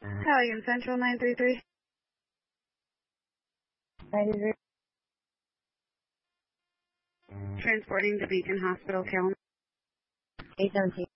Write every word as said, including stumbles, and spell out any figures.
Italian Central nine three three. ninety-three. Transporting to Beacon Hospital, Calum. eight seventeen.